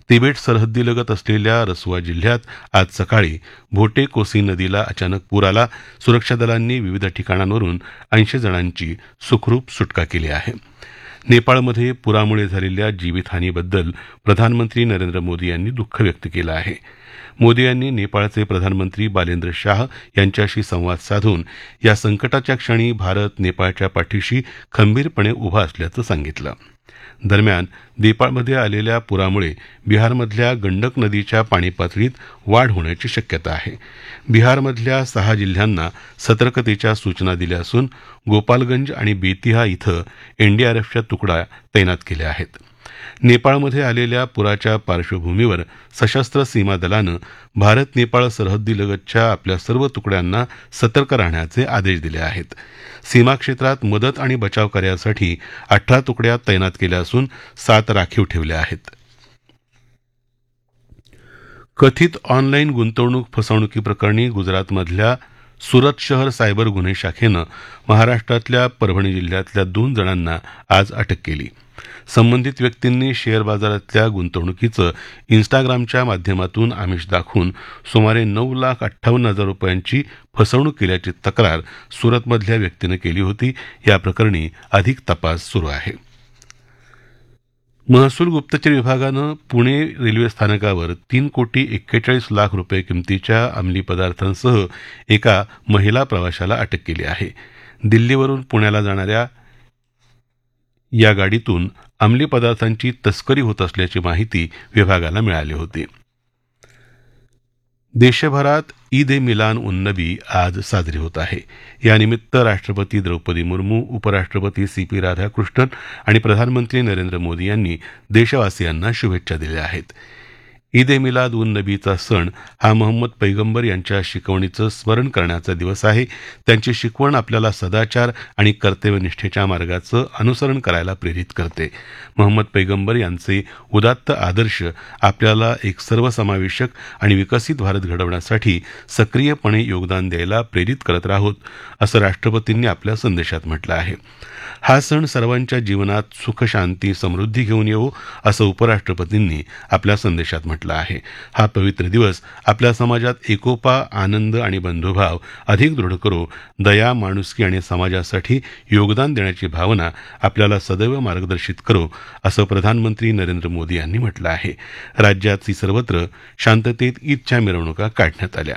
Tibet सरहद्दीलगत असलेल्या रसुआ जिल्ह्यात आज सकाळी भोटे कोसी नदीला अचानक पूर आला. सुरक्षा दलांनी विविध ठिकाणांवरून 80 जणांची सुखरूप सुटका केली आहे. नेपाळमध्ये पुरामुळे झालेल्या जीवितहानीबद्दल प्रधानमंत्री नरेंद्र मोदी यांनी दुःख व्यक्त केलं आहे. मोदी यांनी नेपाळचे प्रधानमंत्री बालेंद्र शाह यांच्याशी संवाद साधून या संकटाच्या क्षणी भारत नेपाळच्या पाठीशी खंबीरपणे उभा असल्याचं सांगितलं. दरम्यान नेपाळमध्ये आलेल्या पुरामुळे बिहारमधल्या गंडक नदीच्या पाणीपातळीत वाढ होण्याची शक्यता आहे. बिहारमधल्या 6 जिल्ह्यांना सतर्कतेच्या सूचना दिल्या असून गोपालगंज आणि बेतिहा इथं एनडीआरएफच्या तुकड्या तैनात केल्या आहेत. नेपाळमध्ये आलेल्या पुराच्या पार्श्वभूमीवर सशस्त्र सीमा दलानं भारत नेपाळ सरहद्दीलगतच्या आपल्या सर्व तुकड्यांना सतर्क राहण्याचे आदेश दिले आहेत. सीमा क्षेत्रात मदत आणि बचाव कार्यासाठी 18 तुकड्या तैनात केल्या असून 7 राखीव ठेवल्या आहेत. कथित ऑनलाईन गुंतवणूक फसवणुकीप्रकरणी गुजरातमधल्या सुरत शहर सायबर गुन्हे शाखेनं महाराष्ट्रातल्या परभणी जिल्ह्यातल्या 2 जणांना आज अटक केली. संबंधित व्यक्तींनी शेअर बाजारातल्या गुंतवणुकीचं इन्स्टाग्रामच्या माध्यमातून आमिष दाखवून सुमारे 9,58,000 रुपयांची फसवणूक केल्याची तक्रार सुरतमधल्या व्यक्तीनं केली होती. या प्रकरणी अधिक तपास सुरू आहे. महसूल गुप्तचर विभागानं पुणे रेल्वे स्थानकावर 3,41,00,00,000 रुपये किमतीच्या अंमली पदार्थांसह एका महिला प्रवाशाला अटक केली आहे. दिल्लीवरून पुण्याला जाणाऱ्या या गाडीतून अंमली पदार्थांची तस्करी होत असल्याची माहिती विभागाला मिळाली होती. देशभरात ईद ए मिलान उन नबी आज साजरी होत आहे. यानिमित्त राष्ट्रपती द्रौपदी मुर्मू, उपराष्ट्रपती CP राधाकृष्णन आणि प्रधानमंत्री नरेंद्र मोदी यांनी देशवासियांना शुभेच्छा दिल्या आहेत. ईद ए मिलाद उन नबीचा सण हा मोहम्मद पैगंबर यांच्या शिकवणीचं स्मरण करण्याचा दिवस आहे. त्यांची शिकवण आपल्याला सदाचार आणि कर्तव्यनिष्ठेच्या मार्गाचं अनुसरण करायला प्रेरित करते. मोहम्मद पैगंबर यांचे उदात्त आदर्श आपल्याला एक सर्वसमावेशक आणि विकसित भारत घडवण्यासाठी सक्रियपणे योगदान द्यायला प्रेरित करत राहोत, असं राष्ट्रपतींनी आपल्या संदेशात म्हटलं आहे. हा सण सर्वांच्या जीवनात सुख, शांती, समृद्धी घेऊन येवो, असं उपराष्ट्रपतींनी आपल्या संदेशात म्हटलं आहे. हा पवित्र दिवस आपल्या समाजात एकोपा, आनंद आणि बंधुभाव अधिक दृढ करो, दया, माणुसकी आणि समाजासाठी योगदान देण्याची भावना आपल्याला सदैव मार्गदर्शित करो, असं प्रधानमंत्री नरेंद्र मोदी यांनी म्हटलं आहे. राज्यातही सर्वत्र शांततेत ईदच्या मिरवणुका काढण्यात आल्या.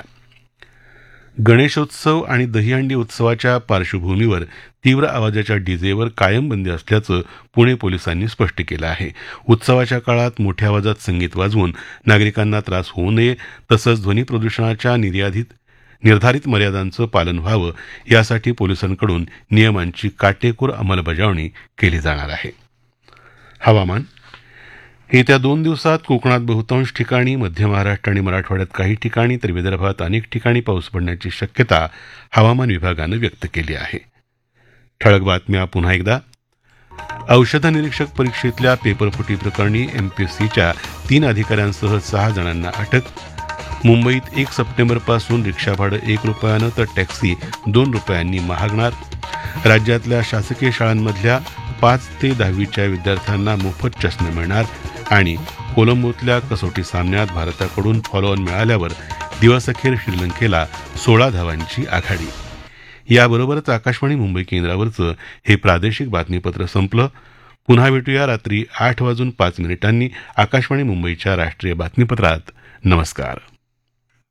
गणेशोत्सव आणि दहीहंडी उत्सवाच्या पार्श्वभूमीवर तीव्र आवाजाच्या डीजेवर कायम बंदी असल्याचं पुणे पोलिसांनी स्पष्ट केलं आहे. उत्सवाच्या काळात मोठ्या आवाजात संगीत वाजवून नागरिकांना त्रास होऊ नये, तसंच ध्वनी प्रदूषणाच्या निर्धारित मर्यादांचं पालन व्हावं, यासाठी पोलिसांकडून नियमांची काटेकोर अंमलबजावणी केली जाणार आहे. हवामान. येत्या 2 दिवसात कोकणात बहुतांश ठिकाणी, मध्य महाराष्ट्र आणि मराठवाड्यात काही ठिकाणी तर विदर्भात अनेक ठिकाणी पाऊस पडण्याची शक्यता हवामान विभागानं व्यक्त केली आहे. ठळक बातम्या पुन्हा एकदा. औषध निरीक्षक परीक्षेतल्या पेपरफुटी प्रकरणी MPSCच्या 3 अधिकाऱ्यांसह 6 जणांना अटक. मुंबईत 1 सप्टेंबरपासून रिक्षाभाडं ₹1 तर टॅक्सी ₹2 महागणार. राज्यातल्या शासकीय शाळांमधल्या 5 ते 10वीच्या विद्यार्थ्यांना मोफत चष्मे मिळणार. आणि कोलंबोतल्या कसोटी सामन्यात भारताकडून फॉलोऑन मिळाल्यावर दिवसअखेर श्रीलंकेला 16 धावांची आघाडी. याबरोबरच आकाशवाणी मुंबई केंद्रावरचं हे प्रादेशिक बातमीपत्र संपलं. पुन्हा भेटूया रात्री 8:05 आकाशवाणी मुंबईच्या राष्ट्रीय बातमीपत्रात. नमस्कार.